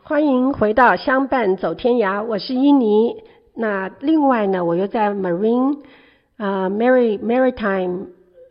欢迎回到相伴走天涯，我是伊妮。那另外呢，我又在 Maritime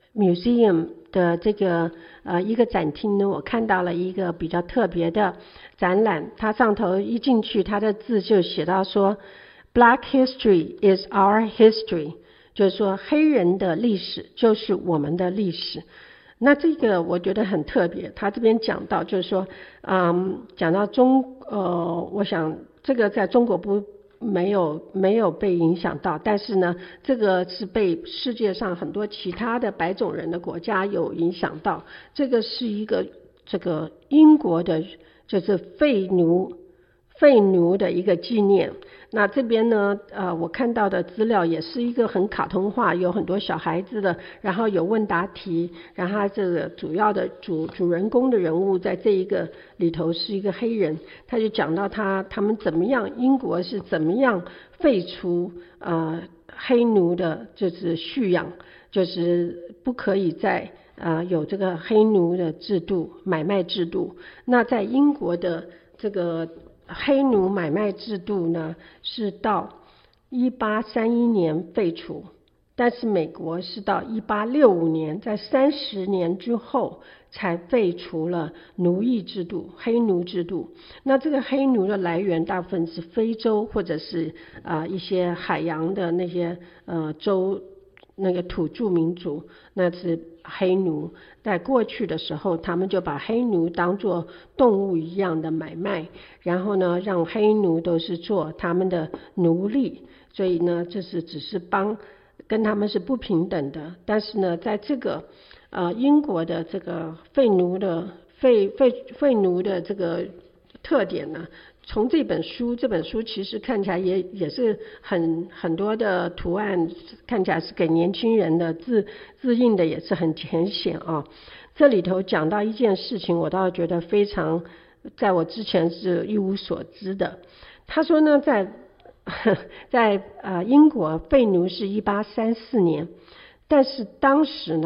Museum 的这个一个展厅呢，我看到了一个比较特别的展览。它上头一进去，它的字就写到说 Black history is our history， 就是说黑人的历史就是我们的历史。那这个我觉得很特别，他这边讲到就是说，讲到我想这个在中国没有被影响到，但是呢，这个是被世界上很多其他的白种人的国家有影响到。这个是一个这个英国的，就是废奴的一个纪念。那这边呢，我看到的资料也是一个很卡通化，有很多小孩子的，然后有问答题，然后这个主要的主人公的人物在这一个里头是一个黑人，他就讲到他们怎么样，英国是怎么样废除黑奴的，就是蓄养，就是不可以再有这个黑奴的制度，买卖制度。那在英国的这个黑奴买卖制度呢，是到1831年废除，但是美国是到1865年，在30年之后才废除了奴役制度，黑奴制度。那这个黑奴的来源大部分是非洲或者是一些海洋的那些州那个土著民族，那是黑奴。在过去的时候，他们就把黑奴当作动物一样的买卖，然后呢，让黑奴都是做他们的奴隶，所以呢，这是只是跟他们是不平等的。但是呢，在这个英国的这个废奴的这个特点呢，从这本书其实看起来也是很多的图案，看起来是给年轻人的，字印的也是很浅显啊。这里头讲到一件事情，我倒觉得非常，在我之前是一无所知的。他说呢，在英国废奴是1834年，但是当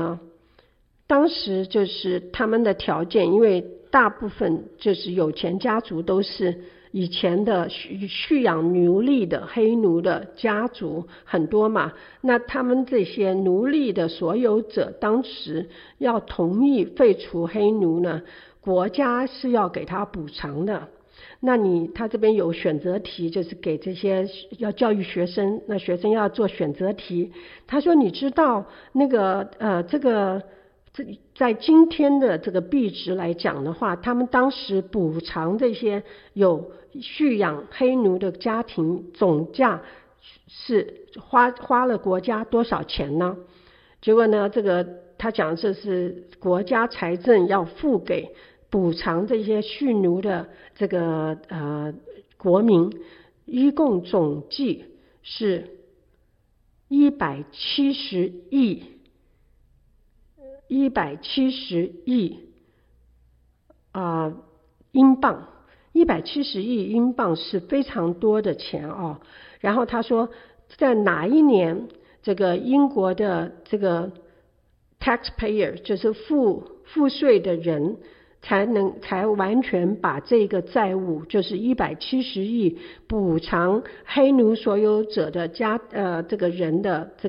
时就是他们的条件，因为大部分就是有钱家族都是以前的蓄养奴隶的黑奴的家族很多嘛，那他们这些奴隶的所有者当时要同意废除黑奴呢，国家是要给他补偿的。那他这边有选择题，就是给这些要教育学生，那学生要做选择题。他说你知道那个在今天的这个币值来讲的话，他们当时补偿这些有蓄养黑奴的家庭总价是花了国家多少钱呢？结果呢，这个他讲这是国家财政要付给补偿这些蓄奴的这个国民，一共总计是170亿英镑，170亿英镑是非常多的钱哦。然后他说，在哪一年这个英国的这个 taxpayer 就是付税的人才完全把这个债务，就是170亿补偿黑奴所有者的这个人的这